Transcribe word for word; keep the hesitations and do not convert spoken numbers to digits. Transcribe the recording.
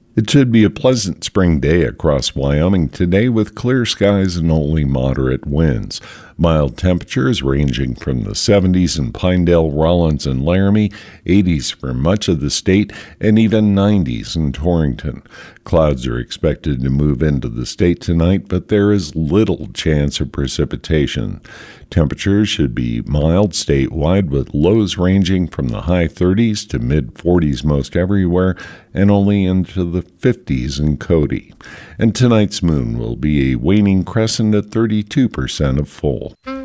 It should be a pleasant spring day across Wyoming today with clear skies and only moderate winds. Mild temperatures ranging from the seventies in Pinedale, Rollins, and Laramie, eighties for much of the state, and even nineties in Torrington. Clouds are expected to move into the state tonight, but there is little chance of precipitation. Temperatures should be mild statewide with lows ranging from the high thirties to mid-forties most everywhere and only into the fifties in Cody. And tonight's moon will be a waning crescent at thirty-two percent of full.